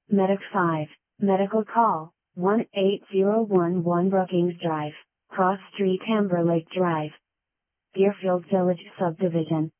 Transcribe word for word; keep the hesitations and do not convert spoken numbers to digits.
Medic five, medical call, one eight zero one one Brookings Drive, Cross Street Amber Lake Drive, Deerfield Village Subdivision.